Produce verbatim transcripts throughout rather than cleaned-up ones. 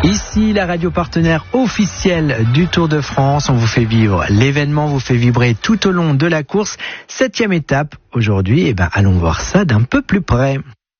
Ici, la radio partenaire officielle du Tour de France. On vous fait vivre l'événement, vous fait vibrer tout au long de la course. Septième étape aujourd'hui. Eh ben, allons voir ça d'un peu plus près.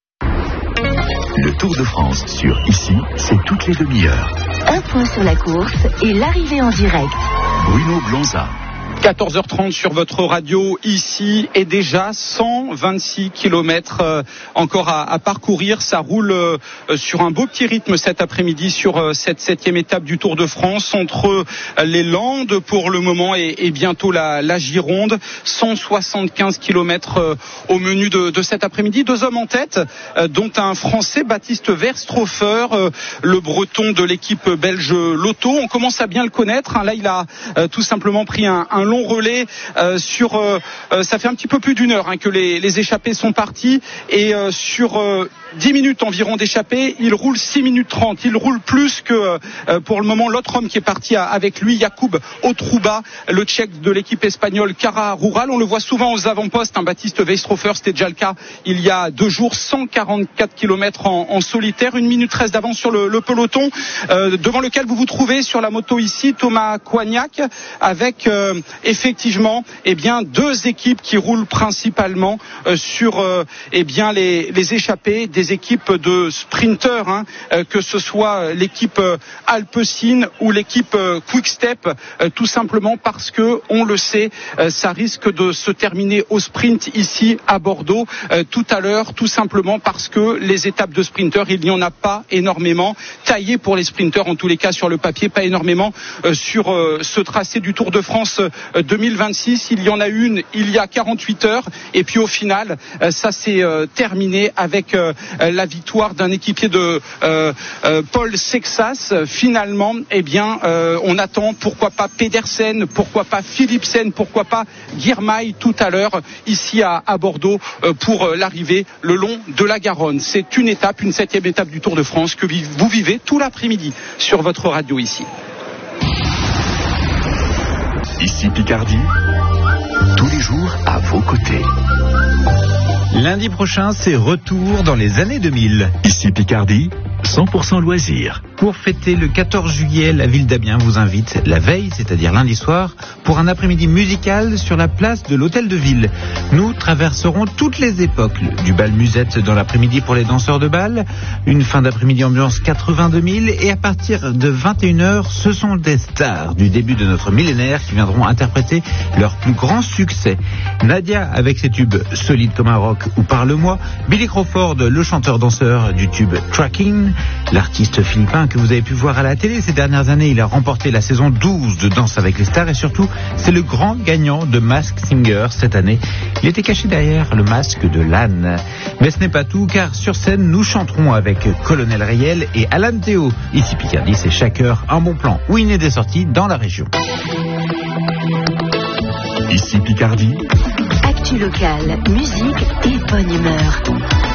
Le Tour de France sur Ici, c'est toutes les demi-heures. Un point sur la course et l'arrivée en direct. Bruno Blanza. quatorze heures trente sur votre radio ici et déjà cent vingt-six kilomètres euh, encore à, à parcourir. Ça roule euh, sur un beau petit rythme cet après-midi sur euh, cette septième étape du Tour de France entre euh, les Landes pour le moment et, et bientôt la, la Gironde. cent soixante-quinze kilomètres euh, au menu de, de cet après-midi. Deux hommes en tête, euh, dont un Français, Baptiste Verstraufer, euh, le Breton de l'équipe belge Lotto. On commence à bien le connaître. Hein. Là, il a euh, tout simplement pris un, un long relais euh, sur euh, euh, ça fait un petit peu plus d'une heure hein, que les, les échappés sont partis et euh, sur euh, dix minutes environ d'échappés, il roule six minutes trente. Il roule plus que euh, pour le moment l'autre homme qui est parti à, avec lui, Jakub Otruba, le Tchèque de l'équipe espagnole Cara Rural. On le voit souvent aux avant-postes, hein, Baptiste Verstraufer, c'était déjà le cas il y a deux jours, cent quarante-quatre kilomètres en, en solitaire, une minute treize d'avance sur le, le peloton euh, devant lequel vous vous trouvez sur la moto ici, Thomas Coignac, avec euh, effectivement eh bien, deux équipes qui roulent principalement euh, sur euh, eh bien, les, les échappés, des équipes de sprinteurs, hein, euh, que ce soit l'équipe euh, Alpecin ou l'équipe euh, Quick Step, euh, tout simplement parce que, on le sait, euh, ça risque de se terminer au sprint ici à Bordeaux euh, tout à l'heure, tout simplement parce que les étapes de sprinteurs, il n'y en a pas énormément, taillées pour les sprinteurs en tous les cas sur le papier, pas énormément euh, sur euh, ce tracé du Tour de France euh, deux mille vingt-six. Il y en a une il y a quarante-huit heures et puis au final, euh, ça s'est euh, terminé avec euh, la victoire d'un équipier de euh, euh, Paul Sexas. Finalement, eh bien, euh, on attend pourquoi pas Pedersen, pourquoi pas Philipsen, pourquoi pas Girmay tout à l'heure ici à, à Bordeaux euh, pour euh, l'arrivée le long de la Garonne. C'est une étape, une septième étape du Tour de France que vous vivez tout l'après-midi sur votre radio ici. Ici Picardie, tous les jours à vos côtés. Lundi prochain, c'est retour dans les années deux mille. Ici Picardie, cent pour cent loisirs. Pour fêter le quatorze juillet, la ville d'Amiens vous invite la veille, c'est-à-dire lundi soir, pour un après-midi musical sur la place de l'Hôtel de Ville. Nous traverserons toutes les époques, du bal musette dans l'après-midi pour les danseurs de bal, une fin d'après-midi ambiance quatre-vingt-deux mille, et à partir de vingt et une heures, ce sont des stars du début de notre millénaire qui viendront interpréter leur plus grand succès. Nadia avec ses tubes solides comme un roc ou Parle-moi, Billy Crawford, le chanteur-danseur du tube Tracking, l'artiste philippin que vous avez pu voir à la télé ces dernières années. Il a remporté la saison douze de Danse avec les stars et surtout, c'est le grand gagnant de Masked Singer cette année. Il était caché derrière le masque de l'âne. Mais ce n'est pas tout, car sur scène, nous chanterons avec Colonel Riel et Alan Théo. Ici Picardie, c'est chaque heure un bon plan ou une idée sortie dans la région. Ici Picardie. Actu locale, musique et bonne humeur.